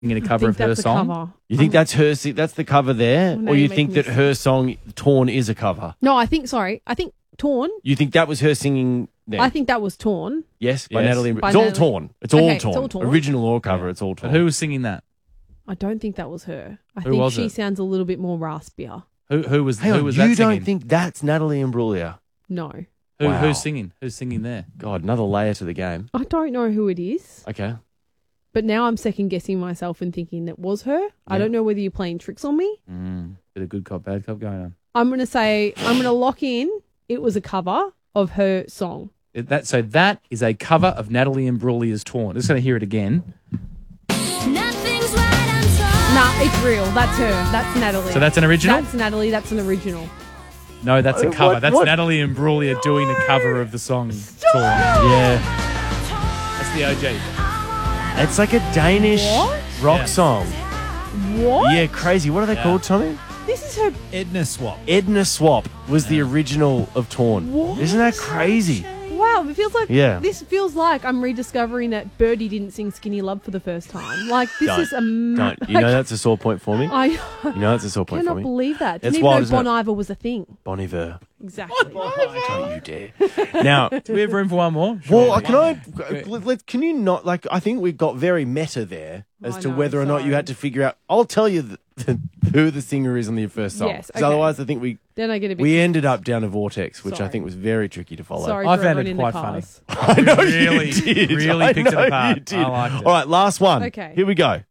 in a cover of her song? Cover. You think that's her? That's the cover there, No, or you you're think making that me her song "Torn" is a cover? No, I think Torn. You think that was her singing there? I think that was Torn. Yes, by Yes. Natalie. By It's all Natalie. torn. It's Okay, all it's torn. all torn. Original or cover, it's all But torn. who was singing that? I don't think that was her. I Who think was she it? sounds a little bit more raspier. Who was Hang on, that you singing? don't think that's Natalie Imbruglia? No. Wow. Who's singing? Who's singing there? God, another layer to the game. I don't know who it is, Okay. but now I'm second guessing myself and thinking that was her. I don't know whether you're playing tricks on me. Bit of good cop, bad cop going on. I'm going to lock in it was a cover of her song. So that is a cover of Natalie Imbruglia's Torn. Just going to hear it again. Nothing's right, I'm sorry. Nah, it's real. That's her. That's Natalie. So that's an original? That's Natalie. That's an original. No, that's a cover. That's what? Natalie Imbruglia doing a cover of the song Torn. Yeah. That's the OG. It's like a Danish rock Yeah. song. What? Yeah, crazy. What are they called, Tommy? This is her. Edna Swap. Edna Swap was the original of Torn. What? Isn't that crazy? Wow, it feels like Yeah. this feels like I'm rediscovering that Birdie didn't sing Skinny Love for the first time. Like this Don't. is a Don't. You know that's a sore point for me? I You know that's a sore point for cannot me? believe that. It's Didn't even wild, know isn't Bon it? Iver was a thing. Bon Iver. Exactly. Don't you dare. Now, Do we have room for one more? well, can you not, like, I think we got very meta there as I to know, whether or not you sorry. had to figure out. I'll tell you who the singer is on the first song. Yes, 'Cause okay. otherwise I think Then I get a bit. we ended up down a vortex, which I Sorry. think was very tricky to follow. Sorry I for found everyone it in quite the funny. cars. I know Really, you did. really I picked it know apart. you did. I liked it. All right, last one. Okay. Here we go.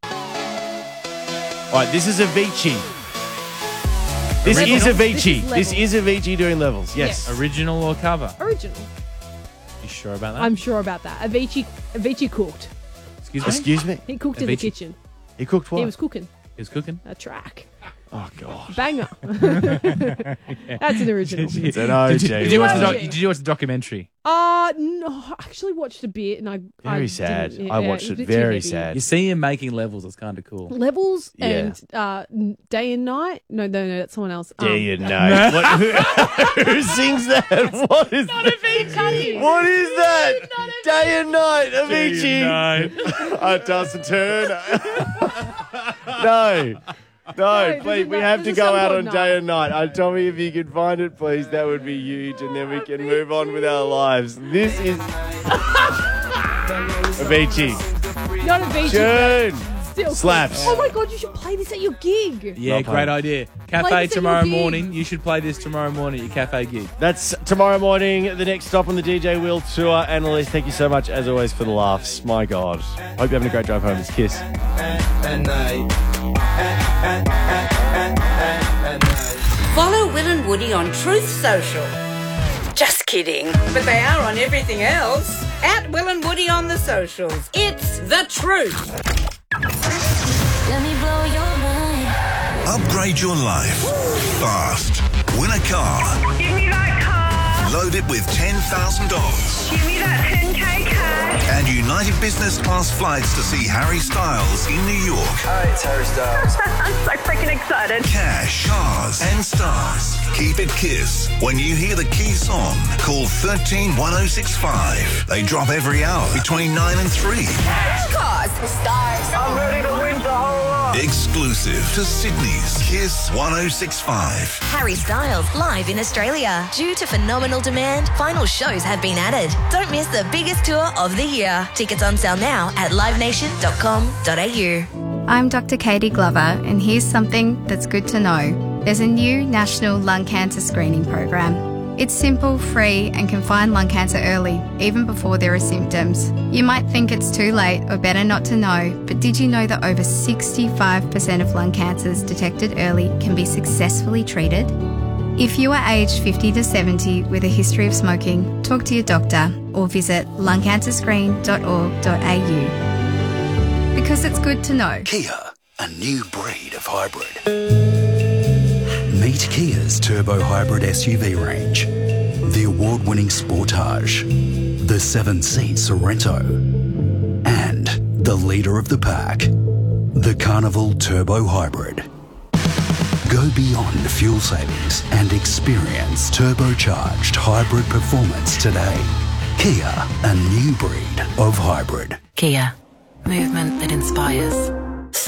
All right, this is Avicii. This Levels. is Avicii. This is This is Avicii doing levels. Yes. Yes. Original or cover? Original. You sure about that? I'm sure about that. Avicii cooked. Excuse me? Excuse me? He cooked in the Avicii. kitchen. He cooked what? He was cooking He was cooking? a track. Oh, God. Banger. That's an original. It's an OG. Did you watch OG. did you watch the documentary? No, I actually watched a bit and I Very sad. didn't- I watched was it a bit too very heavy. sad. You see him making levels. It's kind of cool. Levels Yeah. and Day and Night. No, that's someone else. Day and night. Who sings that? What is that? Avicii. What is that? Day and night, Avicii. No. Dustin Turner. No. No, No, please, we there's a- have to there's a go song out called on Day and Night. Tell me if you can find it, please. That would be huge, and then we can move on with our lives. This is Avicii. Not Avicii. Tune. Still Slaps. Oh my god, you should play this at your gig. Yeah, Not great playing. idea. Play Cafe this at tomorrow your gig. morning. You should play this tomorrow morning at your cafe gig. That's tomorrow morning, the next stop on the DJ Wheel Tour. Annalise, thank you so much, as always, for the laughs. My God. Hope you're having a great drive home. It's Kiss. Follow Will and Woody on Truth Social. Just kidding. But they are on everything else. At Will and Woody on the socials. It's the truth. Let me blow your mind. Upgrade your life fast. Win a car. Give me that car. Load it with $10,000. Give me that 10K cash. And United Business Class flights to see Harry Styles in New York. Hi, it's Harry Styles. I'm so freaking excited. Cash, cars, and stars. Keep it Kiss. When you hear the key song, call 131065. They drop every hour between 9 and 3. Cars, stars. I'm ready to win the whole lot. Exclusive to Sydney's Kiss 1065. Harry Styles live in Australia. Due to phenomenal demand, final shows have been added. Don't miss the biggest tour of the year. Tickets on sale now at livenation.com.au. I'm Dr. Katie Glover, and here's something that's good to know. There's a new national lung cancer screening program. It's simple, free, and can find lung cancer early, even before there are symptoms. You might think it's too late or better not to know, but did you know that over 65% of lung cancers detected early can be successfully treated? If you are aged 50 to 70 with a history of smoking, talk to your doctor or visit lungcancerscreen.org.au. Because it's good to know. Kia, a new breed of hybrid. Meet Kia's turbo hybrid SUV range. The award-winning Sportage, the 7-seat Sorento, and the leader of the pack, the Carnival Turbo Hybrid. Go beyond fuel savings and experience turbocharged hybrid performance today. Kia, a new breed of hybrid. Kia, movement that inspires.